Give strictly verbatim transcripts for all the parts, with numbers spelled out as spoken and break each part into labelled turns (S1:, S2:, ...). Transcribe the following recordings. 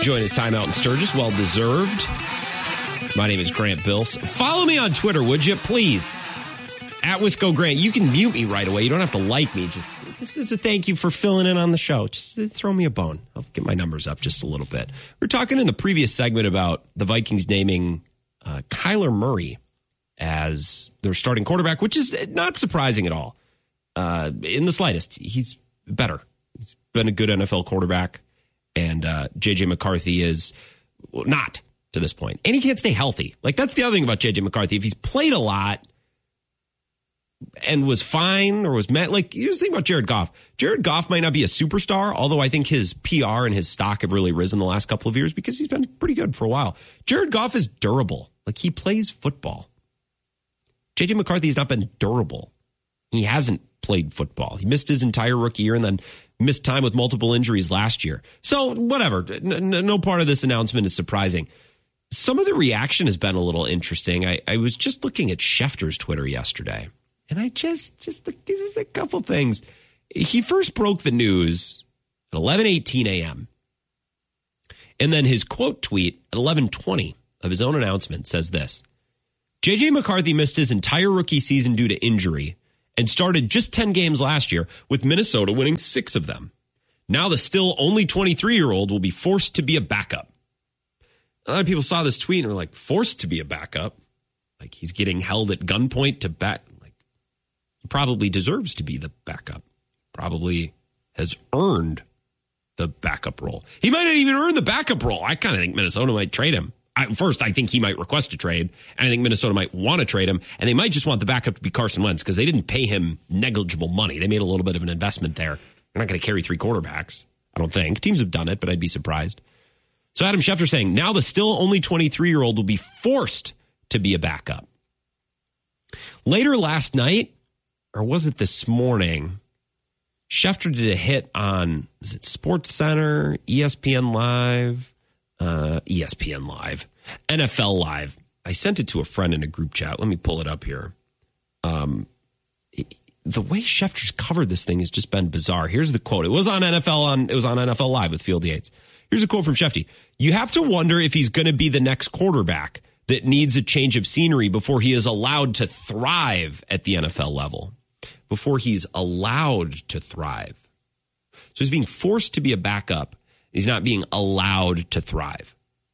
S1: enjoying his time out in Sturgis. Well deserved. My name is Grant Bills. Follow me on Twitter, would you, please? At Wisco Grant. You can mute me right away. You don't have to like me. Just this is a thank you for filling in on the show. Just throw me a bone. I'll get my numbers up just a little bit. We were talking in the previous segment about the Vikings naming uh, Kyler Murray as their starting quarterback, which is not surprising at all. Uh, in the slightest. He's better. He's been a good N F L quarterback. And uh, J J McCarthy is not to this point. And he can't stay healthy. Like, that's the other thing about J J McCarthy. If he's played a lot and was fine or was met, like, you just think about Jared Goff. Jared Goff might not be a superstar, although I think his P R and his stock have really risen the last couple of years because he's been pretty good for a while. Jared Goff is durable. Like, he plays football. J J McCarthy has not been durable. He hasn't played football. He missed his entire rookie year and then missed time with multiple injuries last year. So whatever. N- no part of this announcement is surprising. Some of the reaction has been a little interesting. I, I was just looking at Schefter's Twitter yesterday, and I just, just, just a couple things. He first broke the news at eleven eighteen a.m. And then his quote tweet at eleven twenty of his own announcement says this: J J McCarthy missed his entire rookie season due to injury and started just ten games last year, with Minnesota winning six of them. Now the still only twenty-three-year-old will be forced to be a backup. A lot of people saw this tweet and were like, forced to be a backup? Like, he's getting held at gunpoint to back. Like, he probably deserves to be the backup. Probably has earned the backup role. He might not even earn the backup role. I kind of think Minnesota might trade him. I, first, I think he might request a trade, and I think Minnesota might want to trade him, and they might just want the backup to be Carson Wentz because they didn't pay him negligible money. They made a little bit of an investment there. They're not going to carry three quarterbacks, I don't think. Teams have done it, but I'd be surprised. So Adam Schefter saying, now the still only twenty-three-year-old will be forced to be a backup. Later last night, or was it this morning, Schefter did a hit on, was it Sports Center, E S P N Live, uh, E S P N Live, N F L Live. I sent it to a friend in a group chat. Let me pull it up here. Um, it, the way Schefter's covered this thing has just been bizarre. Here's the quote. It was on N F L on it was on N F L Live with Field Yates. Here's a quote from Schefty. You have to wonder if he's going to be the next quarterback that needs a change of scenery before he is allowed to thrive at the N F L level. Before he's allowed to thrive. So he's being forced to be a backup. He's not being allowed to thrive.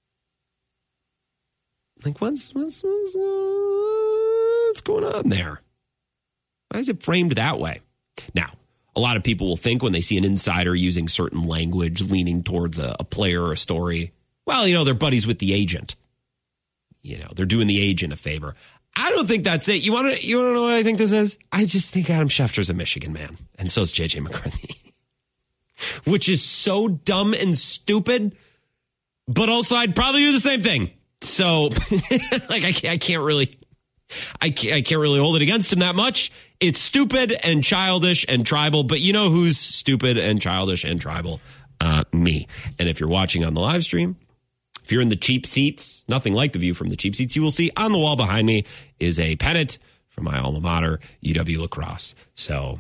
S1: Like, what's, what's, what's, what's going on there? Why is it framed that way? Now, a lot of people will think when they see an insider using certain language leaning towards a, a player or a story, well, you know, they're buddies with the agent. You know, they're doing the agent a favor. I don't think that's it. You want to you want to know what I think this is? I just think Adam Schefter's a Michigan man, and so is J J McCarthy, which is so dumb and stupid. But also, I'd probably do the same thing. So, like, I can't, I can't really, I can't, I can't really hold it against him that much. It's stupid and childish and tribal. But you know who's stupid and childish and tribal? Uh, me. And if you're watching on the live stream, if you're in the cheap seats, nothing like the view from the cheap seats, you will see on the wall behind me is a pennant from my alma mater, U W La Crosse. So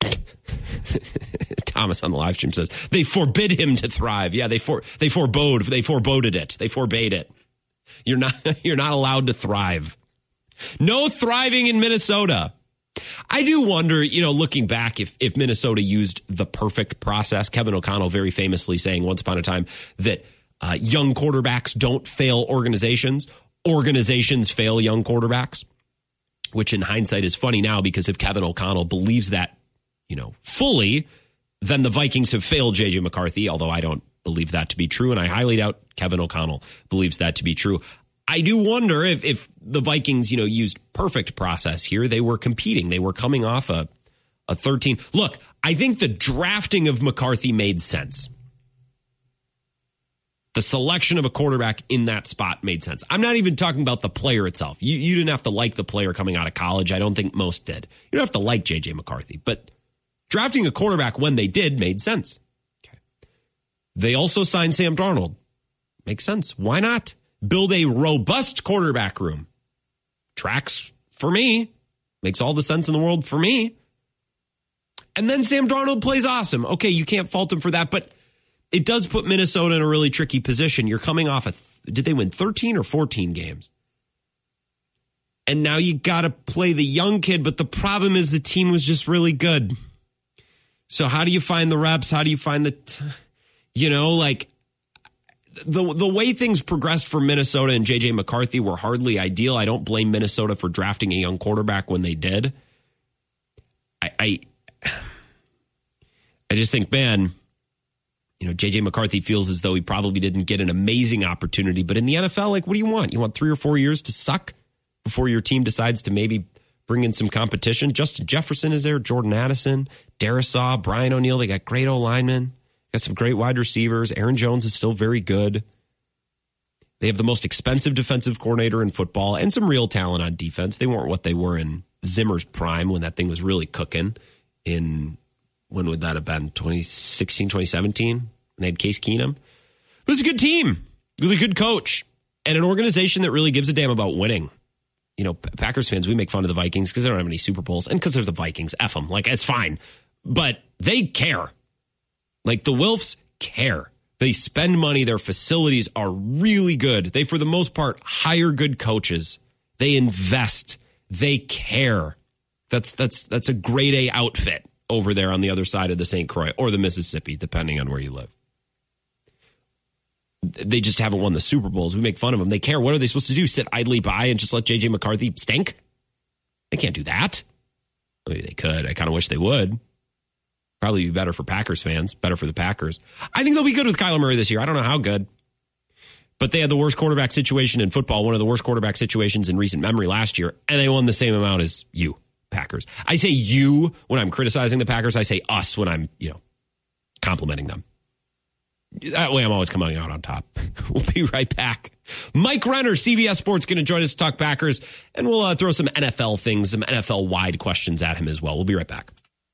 S1: Thomas on the live stream says they forbid him to thrive. Yeah, they for they forebode they foreboded it. They forbade it. You're not you're not allowed to thrive. No thriving in Minnesota. I do wonder, you know, looking back, if if Minnesota used the perfect process. Kevin O'Connell very famously saying once upon a time that Uh, young quarterbacks don't fail organizations. Organizations fail young quarterbacks, which in hindsight is funny now because if Kevin O'Connell believes that, you know, fully, then the Vikings have failed J J McCarthy, although I don't believe that to be true. And I highly doubt Kevin O'Connell believes that to be true. I do wonder if, if the Vikings, you know, used perfect process here. They were competing. They were coming off a, a thirteen. Look, I think the drafting of McCarthy made sense. The selection of a quarterback in that spot made sense. I'm not even talking about the player itself. You, you didn't have to like the player coming out of college. I don't think most did. You don't have to like J J McCarthy. But drafting a quarterback when they did made sense. Okay. They also signed Sam Darnold. Makes sense. Why not? Build a robust quarterback room. Tracks for me. Makes all the sense in the world for me. And then Sam Darnold plays awesome. Okay, you can't fault him for that, but it does put Minnesota in a really tricky position. You're coming off a, th- did they win thirteen or fourteen games? And now you got to play the young kid, but the problem is the team was just really good. So how do you find the reps? How do you find the, t- you know, like the the way things progressed for Minnesota and J J McCarthy were hardly ideal. I don't blame Minnesota for drafting a young quarterback when they did. I I, I just think, man, you know, J J McCarthy feels as though he probably didn't get an amazing opportunity. But in the N F L, like, what do you want? You want three or four years to suck before your team decides to maybe bring in some competition? Justin Jefferson is there, Jordan Addison, Darisaw, Brian O'Neill. They got great O-linemen, got some great wide receivers. Aaron Jones is still very good. They have the most expensive defensive coordinator in football and some real talent on defense. They weren't what they were in Zimmer's prime when that thing was really cooking in, when would that have been, twenty sixteen, twenty seventeen? And they had Case Keenum. It was a good team, really good coach, and an organization that really gives a damn about winning. You know, Packers fans, we make fun of the Vikings because they don't have any Super Bowls and because they're the Vikings. F them. Like, it's fine. But they care. Like, the Wilfs care. They spend money. Their facilities are really good. They, for the most part, hire good coaches. They invest. They care. That's that's that's a grade A outfit over there on the other side of the Saint Croix or the Mississippi, depending on where you live. They just haven't won the Super Bowls. We make fun of them. They care. What are they supposed to do? Sit idly by and just let J J McCarthy stink? They can't do that. Maybe they could. I kind of wish they would. Probably be better for Packers fans, better for the Packers. I think they'll be good with Kyler Murray this year. I don't know how good. But they had the worst quarterback situation in football, one of the worst quarterback situations in recent memory last year, and they won the same amount as you, Packers. I say you when I'm criticizing the Packers. I say us when I'm, you know, complimenting them. That way I'm always coming out on top. We'll be right back. Mike Renner, C B S Sports, going to join us to talk Packers, and we'll uh, throw some N F L things, some N F L-wide questions at him as well. We'll be right back.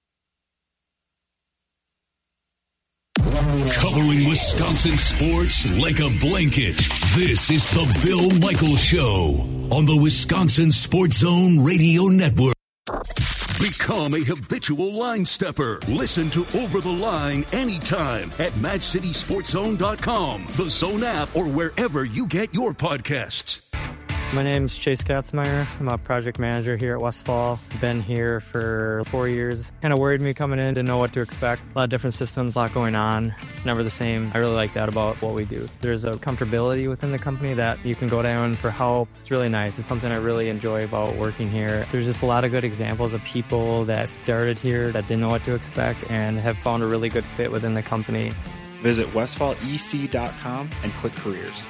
S2: Covering Wisconsin sports like a blanket, this is the Bill Michaels Show on the Wisconsin Sports Zone Radio Network. Become a habitual line stepper. Listen to Over the Line anytime at match city sports zone dot com, the Zone app, or wherever you get your podcasts.
S3: My name's Chase Katzmeyer. I'm a project manager here at Westfall. Been here for four years. Kind of worried me coming in, didn't know what to expect. A lot of different systems, a lot going on. It's never the same. I really like that about what we do. There's a comfortability within the company that you can go down for help. It's really nice. It's something I really enjoy about working here. There's just a lot of good examples of people that started here that didn't know what to expect and have found a really good fit within the company.
S4: Visit westfall e c dot com and click careers.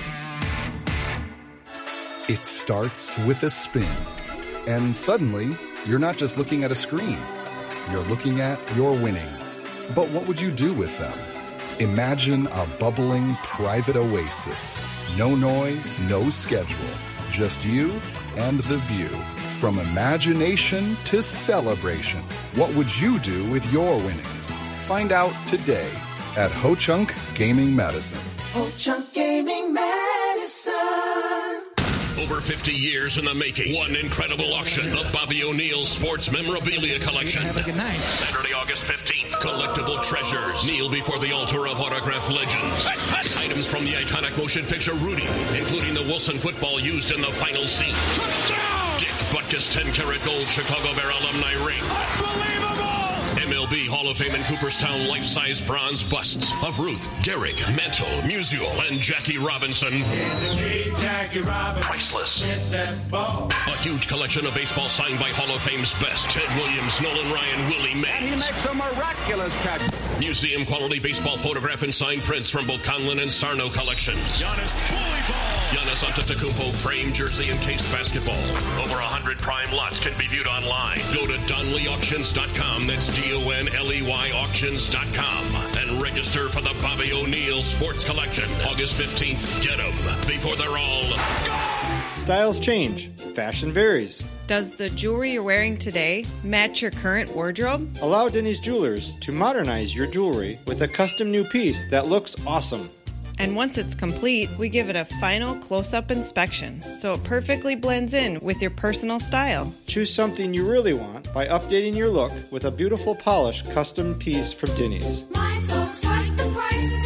S5: It starts with a spin, and suddenly, you're not just looking at a screen. You're looking at your winnings. But what would you do with them? Imagine a bubbling private oasis. No noise, no schedule. Just you and the view. From imagination to celebration. What would you do with your winnings? Find out today at Ho-Chunk Gaming Medicine.
S6: Ho-Chunk Gaming Medicine.
S7: Over fifty years in the making. One incredible auction. The Bobby O'Neill Sports Memorabilia Collection.
S8: Have a good night.
S7: Saturday, August fifteenth. Collectible treasures. Kneel before the altar of autograph legends. Items from the iconic motion picture Rudy, including the Wilson football used in the final scene. Touchdown! Dick Butkus ten karat gold Chicago Bear alumni ring. Unbelievable! M L B Hall of Fame and Cooperstown life-size bronze busts of Ruth, Gehrig, Mantle, Musial, and Jackie Robinson.
S6: Jackie Robinson.
S7: Priceless. A huge collection of baseball signed by Hall of Fame's best. Ted Williams, Nolan Ryan, Willie Mays.
S9: He makes a miraculous catch.
S7: Museum quality baseball photograph and signed prints from both Conlon and Sarno collections. Giannis Giannis Antetokounmpo framed jersey and cased basketball. Over one hundred prime lots can be viewed online. Go to donley auctions dot com. That's D O N L E Y auctions dot com. And register for the Bobby O'Neill Sports Collection. August fifteenth. Get them before they're all gone.
S10: Styles change. Fashion varies.
S11: Does the jewelry you're wearing today match your current wardrobe?
S10: Allow Denny's Jewelers to modernize your jewelry with a custom new piece that looks awesome.
S11: And once it's complete, we give it a final close-up inspection, so it perfectly blends in with your personal style.
S10: Choose something you really want by updating your look with a beautiful polished custom piece from Denny's.
S6: My folks like the price.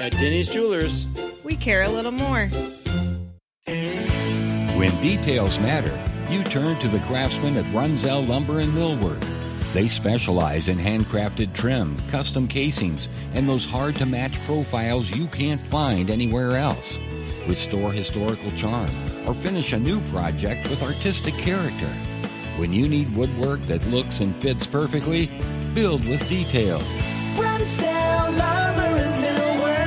S10: At Denny's Jewelers,
S11: we care a little more.
S8: When details matter, you turn to the craftsmen at Brunzell Lumber and Millwork. They specialize in handcrafted trim, custom casings, and those hard-to-match profiles you can't find anywhere else. Restore historical charm or finish a new project with artistic character. When you need woodwork that looks and fits perfectly, build with detail.
S6: Brunzell Lumber and Millwork.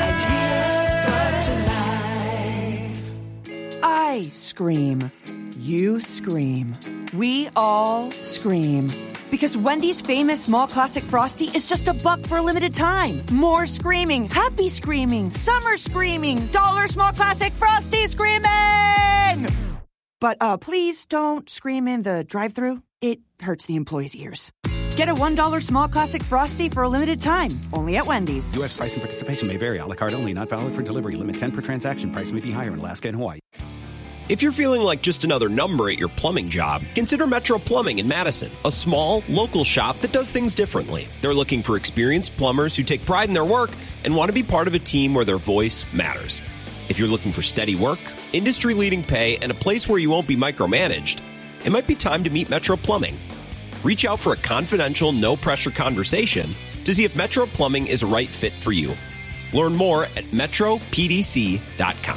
S6: Ideas brought to life.
S12: I scream. You scream. We all scream. Because Wendy's famous small classic Frosty is just a buck for a limited time. More screaming, happy screaming, summer screaming, dollar small classic Frosty screaming! But uh, please don't scream in the drive-thru. It hurts the employees' ears. Get a one dollar small classic Frosty for a limited time, only at Wendy's.
S13: U S price and participation may vary. A la carte only, not valid for delivery. Limit ten per transaction. Price may be higher in Alaska and Hawaii.
S1: If you're feeling like just another number at your plumbing job, consider Metro Plumbing in Madison, a small, local shop that does things differently. They're looking for experienced plumbers who take pride in their work and want to be part of a team where their voice matters. If you're looking for steady work, industry-leading pay, and a place where you won't be micromanaged, it might be time to meet Metro Plumbing. Reach out for a confidential, no-pressure conversation to see if Metro Plumbing is a right fit for you. Learn more at metro p d c dot com.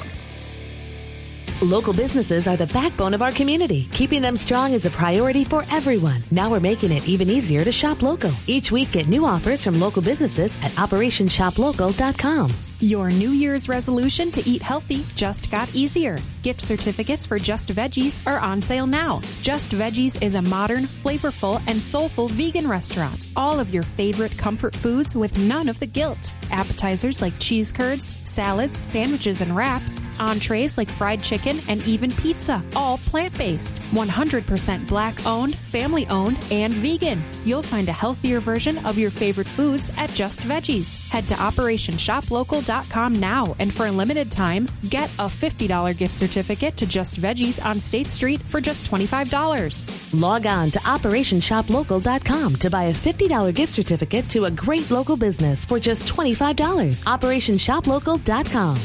S14: Local businesses are the backbone of our community. Keeping them strong is a priority for everyone. Now we're making it even easier to shop local. Each week, get new offers from local businesses at operation shop local dot com.
S15: Your New Year's resolution to eat healthy just got easier. Gift certificates for Just Veggies are on sale now. Just Veggies is a modern, flavorful, and soulful vegan restaurant. All of your favorite comfort foods with none of the guilt. Appetizers like cheese curds, salads, sandwiches, and wraps. Entrees like fried chicken and even pizza. All plant-based. one hundred percent black-owned, family-owned, and vegan. You'll find a healthier version of your favorite foods at Just Veggies. Head to operation shop local dot com now, and for a limited time, get a fifty dollars gift certificate to Just Veggies on State Street for just twenty-five dollars.
S14: Log on to operation shop local dot com to buy a fifty dollars gift certificate to a great local business for just twenty-five dollars. operation shop local dot com.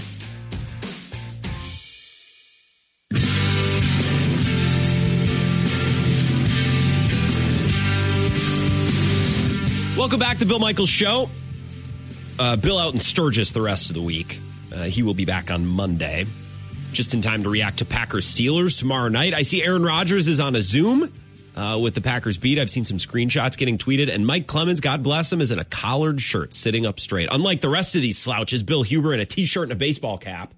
S1: Welcome back to Bill Michaels Show. Uh, Bill out in Sturgis the rest of the week. Uh, he will be back on Monday. Just in time to react to Packers-Steelers tomorrow night. I see Aaron Rodgers is on a Zoom uh, with the Packers beat. I've seen some screenshots getting tweeted. And Mike Clemens, God bless him, is in a collared shirt sitting up straight. Unlike the rest of these slouches, Bill Huber in a T-shirt and a baseball cap.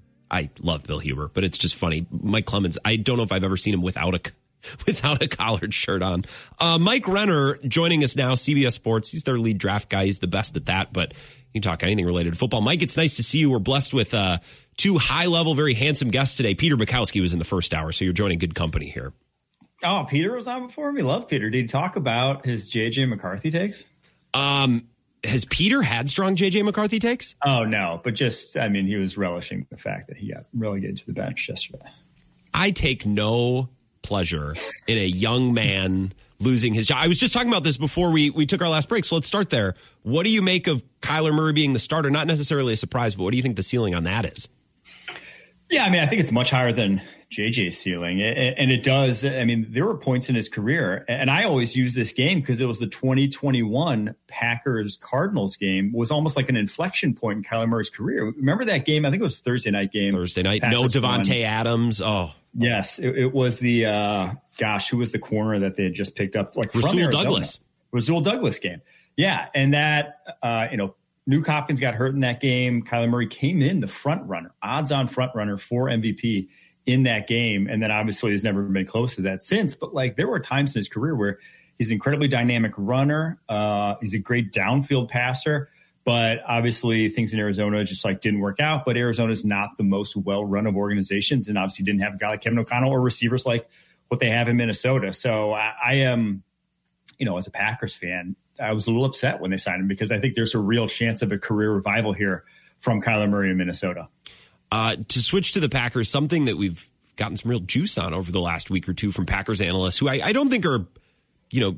S1: I love Bill Huber, but it's just funny. Mike Clemens, I don't know if I've ever seen him without a without a collared shirt on. Uh, Mike Renner joining us now, C B S Sports. He's their lead draft guy. He's the best at that, but you can talk anything related to football. Mike, it's nice to see you. We're blessed with uh, two high-level, very handsome guests today. Peter Bukowski was in the first hour, so you're joining good company here.
S16: Oh, Peter was on before me. Love Peter. Did he talk about his J J McCarthy takes?
S1: Um, has Peter had strong J J McCarthy takes?
S16: Oh, no, but just, I mean, he was relishing the fact that he got relegated to the bench yesterday.
S1: I take no pleasure in a young man losing his job. I was just talking about this before we, we took our last break, so let's start there. What do you make of Kyler Murray being the starter? Not necessarily a surprise, but what do you think the ceiling on that is?
S16: Yeah, I mean, I think it's much higher than J J's ceiling. And it does. I mean, there were points in his career, and I always use this game because it was the twenty twenty-one Packers-Cardinals game. It was almost like an inflection point in Kyler Murray's career. Remember that game? I think it was Thursday night game.
S1: Thursday night.
S16: Packers
S1: no Devontae Adams. Oh.
S16: Yes, it, it was the, uh, gosh, who was the corner that they had just picked up? Like from
S1: Rasul
S16: Arizona.
S1: Douglas.
S16: Rasul Douglas game. Yeah, and that, uh, you know, Nuke Hopkins got hurt in that game. Kyler Murray came in the front runner, odds-on front runner for M V P in that game, and then obviously has never been close to that since. But, like, there were times in his career where he's an incredibly dynamic runner. Uh, he's a great downfield passer. But obviously things in Arizona just like didn't work out. But Arizona is not the most well-run of organizations, and obviously didn't have a guy like Kevin O'Connell or receivers like what they have in Minnesota. So I, I am, you know, as a Packers fan, I was a little upset when they signed him because I think there's a real chance of a career revival here from Kyler Murray in Minnesota.
S1: Uh, to switch to the Packers, something that we've gotten some real juice on over the last week or two from Packers analysts who I, I don't think are you know,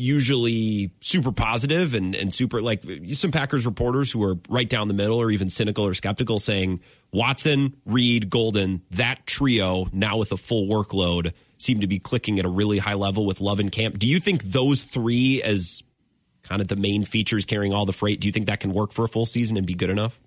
S1: usually super positive and, and super like some Packers reporters who are right down the middle or even cynical or skeptical saying Watson, Reed, Golden, that trio now with a full workload seem to be clicking at a really high level with Love and Camp. Do you think those three as kind of the main features carrying all the freight, do you think that can work for a full season and be good enough?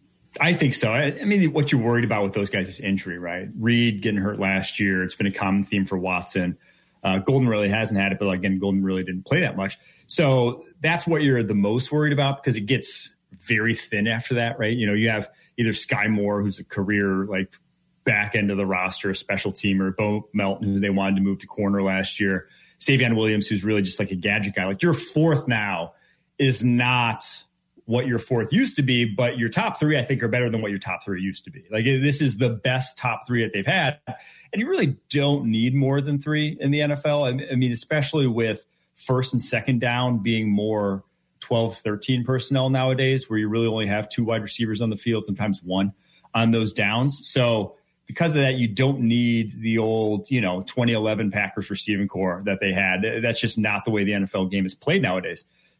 S16: I think so. I, I mean, what you're worried about with those guys is injury, right? Reed getting hurt last year. It's been a common theme for Watson. Uh, Golden really hasn't had it, but again, Golden really didn't play that much. So that's what you're the most worried about because it gets very thin after that, right? You know, you have either Sky Moore, who's a career like back end of the roster, a special teamer, Bo Melton, who they wanted to move to corner last year, Savion Williams, who's really just like a gadget guy. Like your fourth now is not what your fourth used to be, but your top three, I think, are better than what your top three used to be. Like this is the best top three that they've had. And you really don't need more than three in the N F L. I mean, especially with first and second down being more twelve, thirteen personnel nowadays, where you really only have two wide receivers on the field, sometimes one on those downs. So because of that, you don't need the old, you know, twenty eleven Packers receiving core that they had. That's just not the way the N F L game is played nowadays.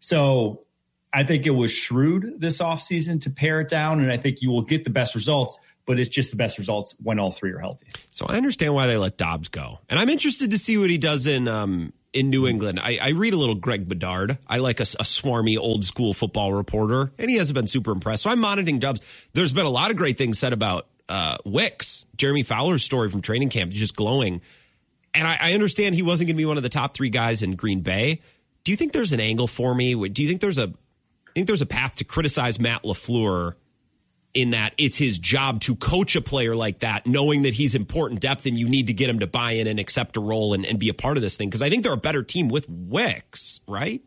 S16: So I think it was shrewd this offseason to pare it down, and I think you will get the best results, but it's just the best results when all three are healthy.
S1: So I understand why they let Dobbs go. And I'm interested to see what he does in um, in New England. I, I read a little Greg Bedard. I like a, a swarmy old school football reporter, and he hasn't been super impressed. So I'm monitoring Dobbs. There's been a lot of great things said about uh, Wicks. Jeremy Fowler's story from training camp is just glowing. And I, I understand he wasn't going to be one of the top three guys in Green Bay. Do you think there's an angle for me? Do you think there's a I think there's a path to criticize Matt LaFleur in that it's his job to coach a player like that, knowing that he's important depth and you need to get him to buy in and accept a role and, and be a part of this thing? Because I think they're a better team with Wicks, right?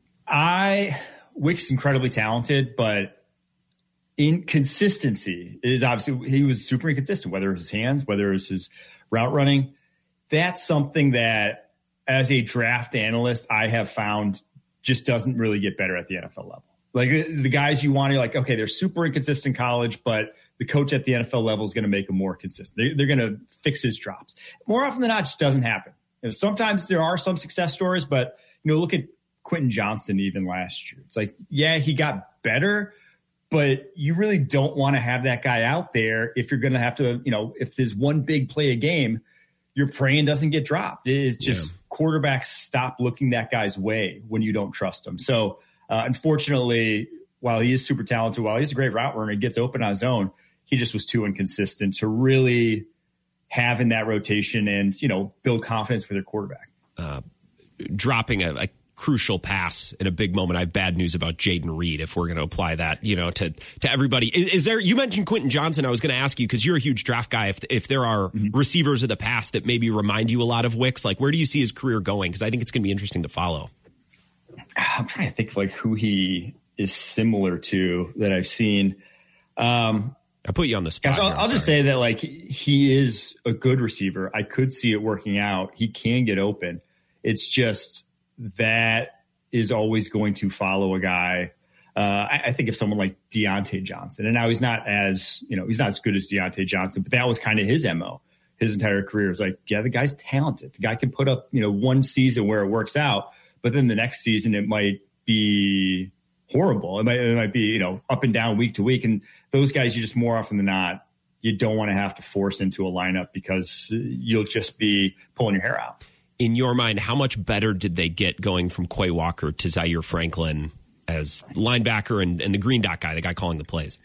S16: I Wicks incredibly talented, but inconsistency is obviously he was super inconsistent, whether it was his hands, whether it was his route running. That's something that as a draft analyst, I have found just doesn't really get better at the N F L level. Like the guys you want, you're like, okay, they're super inconsistent in college, but the coach at the N F L level is going to make them more consistent. They, they're going to fix his drops. More often than not, it just doesn't happen. You know, sometimes there are some success stories, but you know, look at Quentin Johnston even last year. It's like, yeah, he got better, but you really don't want to have that guy out there if you're going to have to, you know, if there's one big play a game, you're praying doesn't get dropped. It's just yeah. Quarterbacks stop looking that guy's way when you don't trust him. So, Uh, unfortunately, while he is super talented, while he's a great route runner, he gets open on his own, he just was too inconsistent to really have in that rotation and, you know, build confidence with their quarterback.
S1: Uh, dropping a, a crucial pass in a big moment. I have bad news about Jaden Reed if we're going to apply that, you know, to, to everybody. Is, is there, you mentioned Quentin Johnson. I was going to ask you, because you're a huge draft guy, if if there are mm-hmm. receivers of the past that maybe remind you a lot of Wicks, like where do you see his career going? Because I think it's going to be interesting to follow.
S16: I'm trying to think of like who he is similar to that I've seen. Um,
S1: I put you on the spot.
S16: Gosh, I'll, I'll just say that like he is a good receiver. I could see it working out. He can get open. It's just that is always going to follow a guy. Uh, I, I think of someone like Deontay Johnson, and now he's not as, you know, he's not as good as Deontay Johnson, but that was kind of his M O. His entire career was like, yeah, the guy's talented. The guy can put up, you know, one season where it works out, but then the next season it might be horrible. It might, it might be, you know, up and down week to week. And those guys, you just more often than not, you don't want to have to force into a lineup because you'll just be pulling your hair out.
S1: In your mind, how much better did they get going from Quay Walker to Zaire Franklin as linebacker and, and the green dot guy, the guy calling the plays?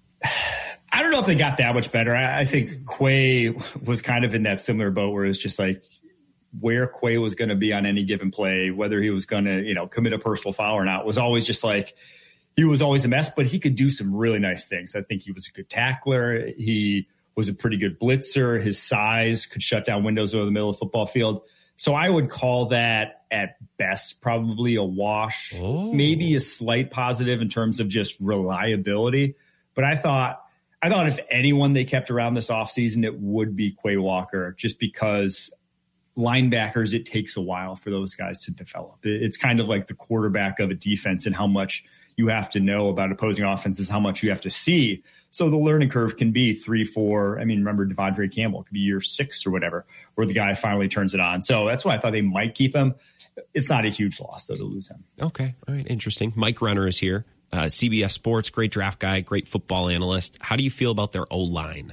S16: I don't know if they got that much better. I, I think Quay was kind of in that similar boat where it's just like where Quay was going to be on any given play, whether he was going to, you know, commit a personal foul or not, was always just like, he was always a mess, but he could do some really nice things. I think he was a good tackler. He was a pretty good blitzer. His size could shut down windows over the middle of the football field. So I would call that at best probably a wash, oh. maybe a slight positive in terms of just reliability. But I thought, I thought if anyone they kept around this offseason, it would be Quay Walker, just because linebackers, it takes a while for those guys to develop. It's kind of like the quarterback of a defense and how much you have to know about opposing offenses, how much you have to see. So the learning curve can be three, four. I mean, remember Devondre Campbell, it could be year six or whatever, where the guy finally turns it on. So that's why I thought they might keep him. It's not a huge loss, though, to lose him.
S1: Okay. All right. Interesting. Mike Renner is here. Uh, C B S Sports, great draft guy, great football analyst. How do you feel about their O-line?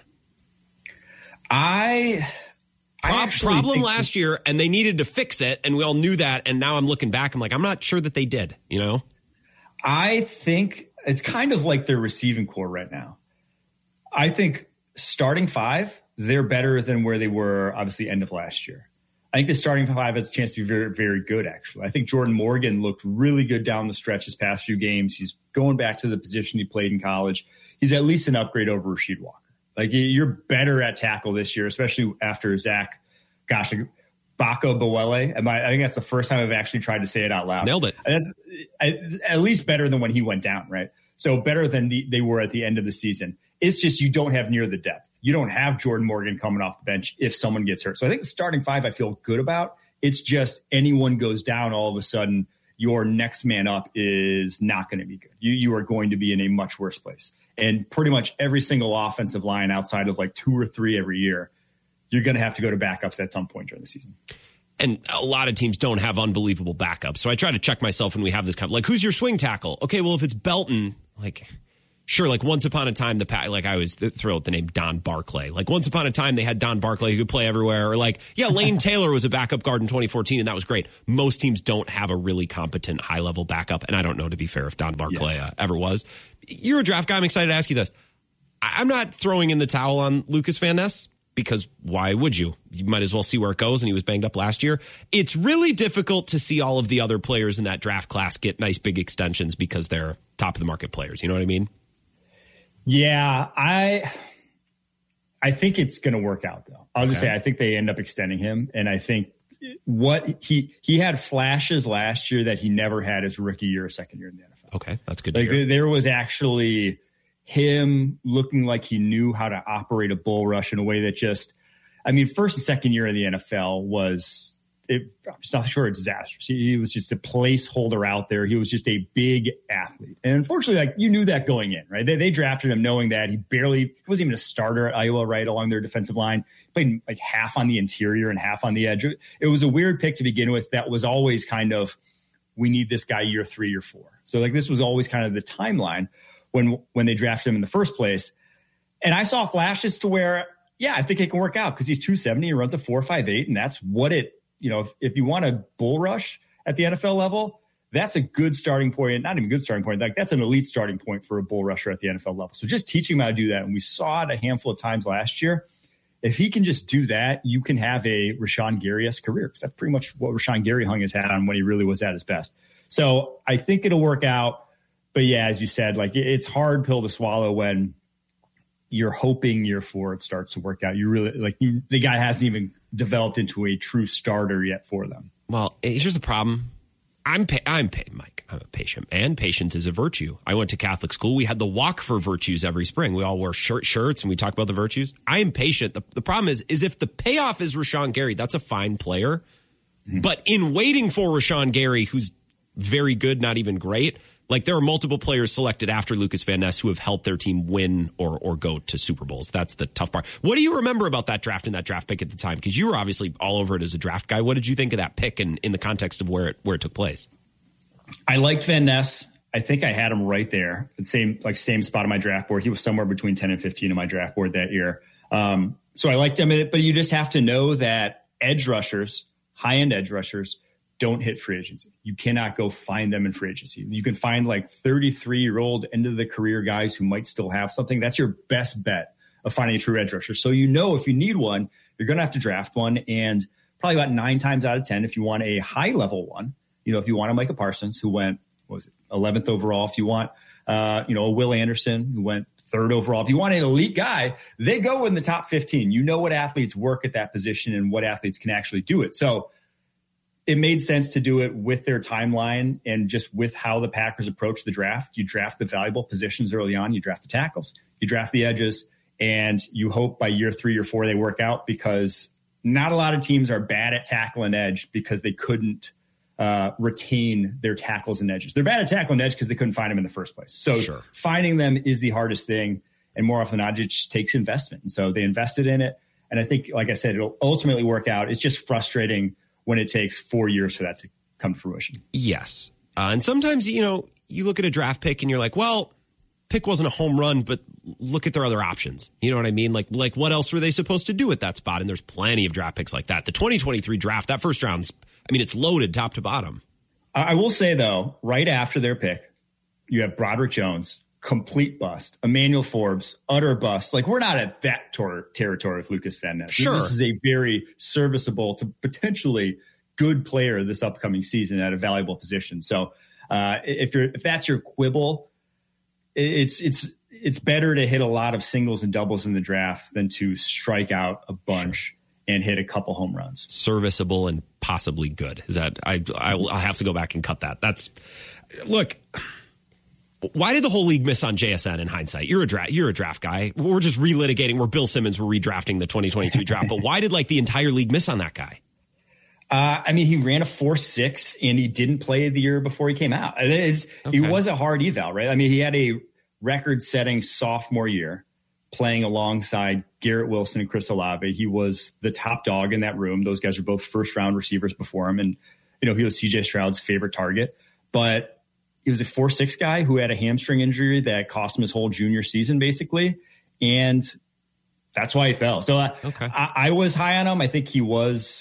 S16: I...
S1: Pro- problem last year, and they needed to fix it, and we all knew that, and now I'm looking back, I'm like, I'm not sure that they did, you know?
S16: I think it's kind of like their receiving core right now. I think starting five, they're better than where they were, obviously, end of last year. I think the starting five has a chance to be very, very good, actually. I think Jordan Morgan looked really good down the stretch his past few games. He's going back to the position he played in college. He's at least an upgrade over Rasheed Walker. Like, you're better at tackle this year, especially after Zach, gosh, Bako Bawele. I think that's the first time I've actually tried to say it out loud.
S1: Nailed it.
S16: That's at least better than when he went down, right? So better than the, they were at the end of the season. It's just you don't have near the depth. You don't have Jordan Morgan coming off the bench if someone gets hurt. So I think the starting five I feel good about. It's just anyone goes down, all of a sudden, your next man up is not going to be good. You you are going to be in a much worse place. And pretty much every single offensive line outside of like two or three every year, you're going to have to go to backups at some point during the season.
S1: And a lot of teams don't have unbelievable backups. So I try to check myself when we have this kind of, like, who's your swing tackle? Okay, well, if it's Belton, like, sure, like once upon a time, the pack, like I was thrilled with the name Don Barclay. Like once upon a time, they had Don Barclay who could play everywhere. Or like, yeah, Lane Taylor was a backup guard in twenty fourteen, and that was great. Most teams don't have a really competent high-level backup, and I don't know, to be fair, if Don Barclay yeah. uh, ever was. You're a draft guy. I'm excited to ask you this. I'm not throwing in the towel on Lucas Van Ness, because why would you? You might as well see where it goes, and he was banged up last year. It's really difficult to see all of the other players in that draft class get nice big extensions because they're top-of-the-market players. You know what I mean?
S16: Yeah, I I think it's going to work out, though. I'll just okay. say I think they end up extending him, and I think what he he had flashes last year that he never had his rookie year or second year in the N F L.
S1: Okay, that's good to
S16: like,
S1: hear.
S16: There was actually him looking like he knew how to operate a bull rush in a way that just, I mean, first and second year in the N F L was it, just nothing short of disastrous. He, he was just a placeholder out there. He was just a big athlete. And unfortunately, like you knew that going in, right? They, they drafted him knowing that he barely, he wasn't even a starter at Iowa, right, along their defensive line. He played like half on the interior and half on the edge. It was a weird pick to begin with. That was always kind of, we need this guy year three or four. So like this was always kind of the timeline when when they drafted him in the first place. And I saw flashes to where, yeah, I think it can work out because he's two seventy, he runs a four five eight, and that's what it, you know, if, if you want a bull rush at the N F L level, that's a good starting point. Not even a good starting point. Like that's an elite starting point for a bull rusher at the N F L level. So just teaching him how to do that. And we saw it a handful of times last year. If he can just do that, you can have a Rashawn Gary-esque career, because that's pretty much what Rashawn Gary hung his hat on when he really was at his best. So I think it'll work out. But yeah, as you said, like it's hard pill to swallow when you're hoping year four it starts to work out. You really like you, the guy hasn't even developed into a true starter yet for them.
S1: Well, here's the problem. I'm pa- I'm pa- Mike. I'm a patient, and patience is a virtue. I went to Catholic school. We had the walk for virtues every spring. We all wore shirt shirts and we talk about the virtues. I am patient. The, the problem is, is if the payoff is Rashawn Gary, that's a fine player. Mm-hmm. But in waiting for Rashawn Gary, who's very good, not even great, like there are multiple players selected after Lucas Van Ness who have helped their team win or or go to Super Bowls. That's the tough part. What do you remember about that draft and that draft pick at the time? Because you were obviously all over it as a draft guy. What did you think of that pick and in the context of where it where it took place?
S16: I liked Van Ness. I think I had him right there, the same like same spot on my draft board. He was somewhere between ten and fifteen on my draft board that year. Um, so I liked him, but you just have to know that edge rushers, high end edge rushers, don't hit free agency. You cannot go find them in free agency. You can find like thirty-three year old end of the career guys who might still have something. That's your best bet of finding a true edge rusher. So you know if you need one, you're going to have to draft one, and probably about nine times out of ten, if you want a high level one. You know, if you want a Micah Parsons, who went, what was it, eleventh overall, if you want, uh, you know, a Will Anderson, who went third overall, if you want an elite guy, they go in the top fifteen. You know what athletes work at that position and what athletes can actually do it. So it made sense to do it with their timeline and just with how the Packers approach the draft. You draft the valuable positions early on. You draft the tackles, you draft the edges, and you hope by year three or four they work out, because not a lot of teams are bad at tackle and edge because they couldn't uh, retain their tackles and edges. They're bad at tackle and edge because they couldn't find them in the first place. So
S1: sure.
S16: finding them is the hardest thing. And more often than not, it just takes investment. And so they invested in it. And I think, like I said, it'll ultimately work out. It's just frustrating when it takes four years for that to come to fruition.
S1: Yes. Uh, and sometimes, you know, you look at a draft pick and you're like, well, pick wasn't a home run, but look at their other options. You know what I mean? Like, like what else were they supposed to do at that spot? And there's plenty of draft picks like that. The twenty twenty-three draft, that first round's, I mean, it's loaded top to bottom.
S16: I will say, though, right after their pick, you have Broderick Jones, complete bust. Emmanuel Forbes, utter bust. Like, we're not at that tor- territory with Lucas Van Ness.
S1: Sure.
S16: This is a very serviceable to potentially good player this upcoming season at a valuable position. So uh, if you're if that's your quibble, it's it's it's better to hit a lot of singles and doubles in the draft than to strike out a bunch sure. and hit a couple home runs.
S1: Serviceable and possibly good. Is that I I will have to go back and cut that. That's look. Why did the whole league miss on J S N in hindsight? You're a draft, you're a draft guy. We're just relitigating where Bill Simmons were redrafting the twenty twenty-three draft. But why did like the entire league miss on that guy?
S16: Uh, I mean, he ran a four six and he didn't play the year before he came out. It's, okay. It was a hard eval, right? I mean, he had a record setting sophomore year playing alongside Garrett Wilson and Chris Olave. He was the top dog in that room. Those guys were both first round receivers before him. And, you know, he was C J Stroud's favorite target, but he was a four six guy who had a hamstring injury that cost him his whole junior season, basically. And that's why he fell. So uh,
S1: okay.
S16: I, I was high on him. I think he was,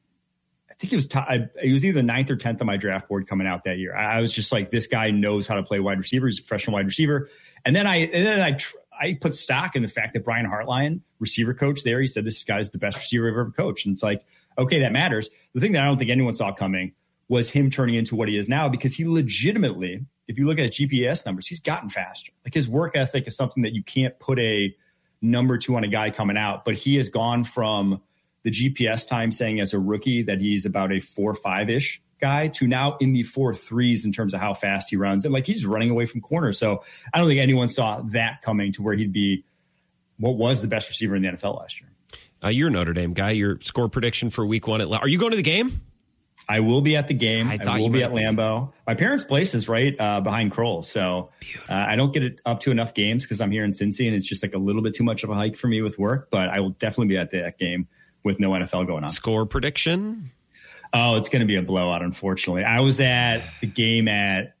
S16: I think he was, t- I, he was either ninth or tenth on my draft board coming out that year. I, I was just like, this guy knows how to play wide receiver. He's a professional wide receiver. And then I, and then I, tr- I put stock in the fact that Brian Hartline, receiver coach there, he said, this guy's the best receiver I've ever coached. And it's like, okay, that matters. The thing that I don't think anyone saw coming was him turning into what he is now, because he legitimately, if you look at his G P S numbers, he's gotten faster. Like, his work ethic is something that you can't put a number two on a guy coming out, but he has gone from the G P S time saying as a rookie that he's about a four, five ish guy to now in the four threes in terms of how fast he runs. And like, he's running away from corners. So I don't think anyone saw that coming to where he'd be what was the best receiver in the N F L last year.
S1: Uh, you're a Notre Dame guy. Your score prediction for week one. At La- Are you going to the game?
S16: I will be at the game.
S1: I,
S16: I will be at Lambeau. My parents' place is right uh, behind Kroll. So uh, I don't get it up to enough games because I'm here in Cincy, and it's just like a little bit too much of a hike for me with work. But I will definitely be at that game with no N F L going on.
S1: Score prediction?
S16: Oh, it's going to be a blowout, unfortunately. I was at the game at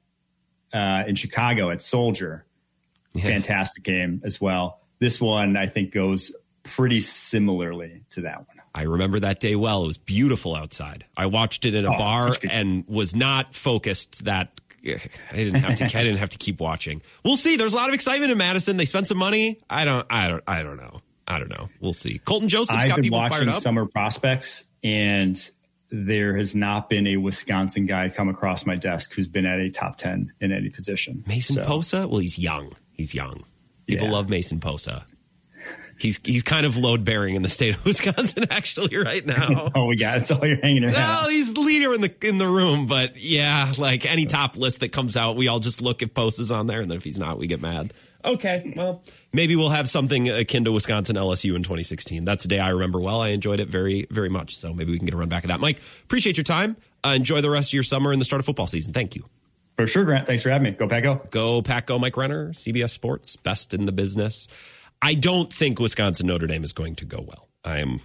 S16: uh, in Chicago at Soldier. Yeah. Fantastic game as well. This one, I think, goes pretty similarly to that one.
S1: I remember that day well. It was beautiful outside. I watched it in a
S16: oh,
S1: bar and was not focused that I didn't have to I didn't have to keep watching. We'll see. There's a lot of excitement in Madison. They spent some money. I don't I don't I don't know. I don't know. We'll see. Colton Joseph's
S16: I've
S1: got
S16: been
S1: people
S16: watching
S1: fired up.
S16: Summer prospects, and there has not been a Wisconsin guy come across my desk who's been at a top ten in any position.
S1: Mason
S16: so.
S1: Posa? Well, he's young. He's young. People
S16: Yeah.
S1: love Mason Posa. He's he's kind of load bearing in the state of Wisconsin actually right now.
S16: Oh, we got it. It's all you're hanging around.
S1: Well, he's the leader in the in the room, but yeah, like any top list that comes out, we all just look if Post is on there, and then if he's not, we get mad. Okay, well, maybe we'll have something akin to Wisconsin L S U in twenty sixteen. That's a day I remember well. I enjoyed it very, very much. So maybe we can get a run back of that. Mike, appreciate your time. Uh, enjoy the rest of your summer and the start of football season. Thank you.
S16: For sure, Grant. Thanks for having me. Go Pack Go.
S1: Go Pack Go, Mike Renner, C B S Sports, best in the business. I don't think Wisconsin Notre Dame is going to go well. I'm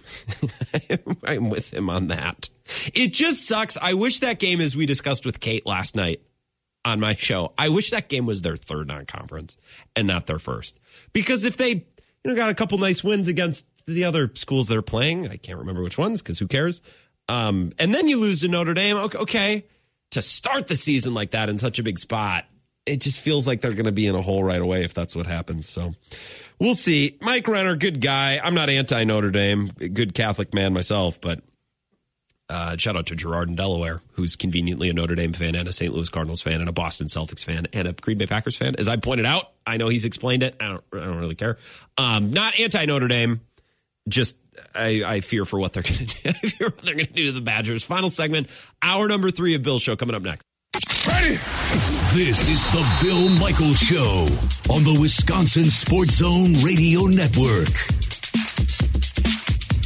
S1: I'm with him on that. It just sucks. I wish that game, as we discussed with Kate last night on my show, I wish that game was their third non-conference and not their first. Because if they, you know, got a couple nice wins against the other schools they're playing, I can't remember which ones because who cares? Um, and then you lose to Notre Dame. Okay, okay, to start the season like that in such a big spot, it just feels like they're going to be in a hole right away if that's what happens. So we'll see. Mike Renner, good guy. I'm not anti-Notre Dame, good Catholic man myself, but uh, shout out to Gerard in Delaware, who's conveniently a Notre Dame fan and a Saint Louis Cardinals fan and a Boston Celtics fan and a Green Bay Packers fan. As I pointed out, I know he's explained it. I don't, I don't really care. Um, not anti-Notre Dame, just I, I fear for what they're going to do. I fear what they're going to do to the Badgers. Final segment, hour number three of Bill's show coming up next.
S2: Ready? This is the Bill Michaels Show on the Wisconsin Sports Zone Radio Network.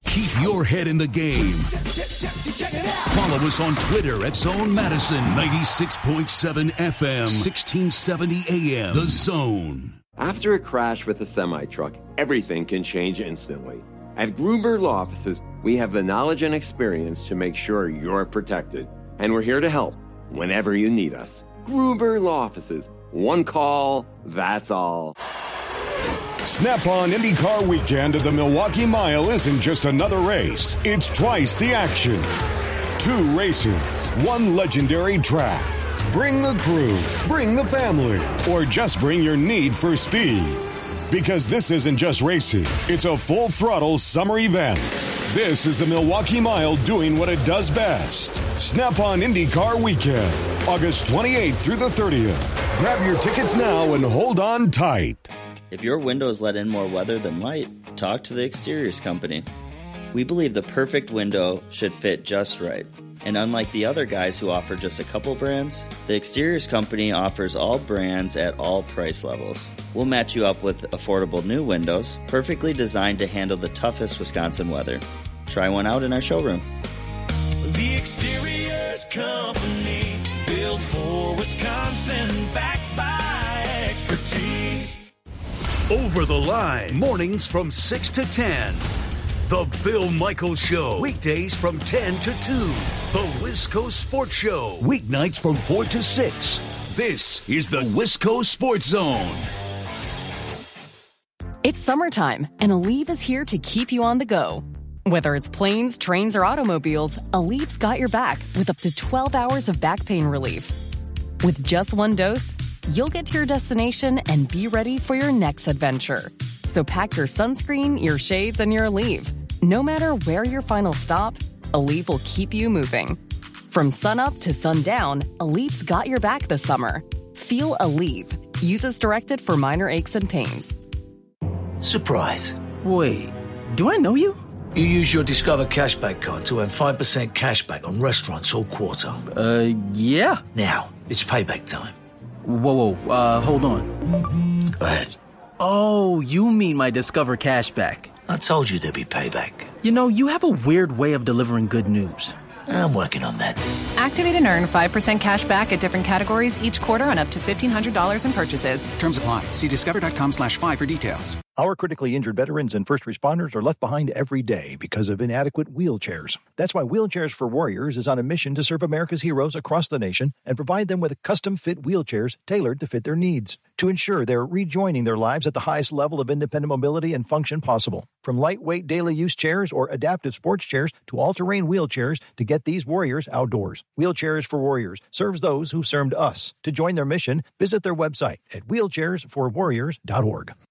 S2: Keep your head in the game. Follow us on Twitter at Zone Madison, ninety-six point seven F M, sixteen seventy A M. The Zone.
S17: After a crash with a semi-truck, everything can change instantly. At Gruber Law Offices, we have the knowledge and experience to make sure you're protected. And we're here to help whenever you need us. Gruber Law Offices. One call, that's all.
S18: Snap-on IndyCar weekend at the Milwaukee Mile isn't just another race. It's twice the action. Two races, one legendary track. Bring the crew, bring the family, or just bring your need for speed. Because this isn't just racing, it's a full-throttle summer event. This is the Milwaukee Mile doing what it does best. Snap-on IndyCar weekend, August twenty-eighth through the thirtieth. Grab your tickets now and hold on tight.
S19: If your windows let in more weather than light, talk to the Exteriors Company. We believe the perfect window should fit just right. And unlike the other guys who offer just a couple brands, the Exteriors Company offers all brands at all price levels. We'll match you up with affordable new windows, perfectly designed to handle the toughest Wisconsin weather. Try one out in our showroom.
S6: The Exteriors Company, built for Wisconsin, backed by expertise.
S2: Over the Line, mornings from six to ten. The Bill Michaels Show, weekdays from ten to two. The Wisco Sports Show, weeknights from four to six. This is the Wisco Sports Zone.
S20: It's summertime, and Aleve is here to keep you on the go. Whether it's planes, trains, or automobiles, Aleve's got your back with up to twelve hours of back pain relief. With just one dose, you'll get to your destination and be ready for your next adventure. So pack your sunscreen, your shades, and your Aleve. No matter where your final stop, Aleve will keep you moving. From sunup to sundown, Aleve's got your back this summer. Feel Aleve. Use as directed for minor aches and pains.
S21: Surprise. Wait, do I know you? You use your Discover Cashback card to earn five percent cashback on restaurants all quarter.
S22: Uh, yeah.
S21: Now, it's payback time.
S22: Whoa, whoa, uh, hold on.
S21: Go ahead.
S22: Oh, you mean my Discover Cashback.
S21: I told you there'd be payback.
S22: You know, you have a weird way of delivering good news.
S21: I'm working on that.
S23: Activate and earn five percent cash back at different categories each quarter on up to fifteen hundred dollars in purchases.
S24: Terms apply. See discover.com slash five for details.
S25: Our critically injured veterans and first responders are left behind every day because of inadequate wheelchairs. That's why Wheelchairs for Warriors is on a mission to serve America's heroes across the nation and provide them with custom-fit wheelchairs tailored to fit their needs to ensure they're rejoining their lives at the highest level of independent mobility and function possible. From lightweight daily use chairs or adaptive sports chairs to all-terrain wheelchairs to get these warriors outdoors. Wheelchairs for Warriors serves those who served us. To join their mission, visit their website at wheelchairs for warriors dot org.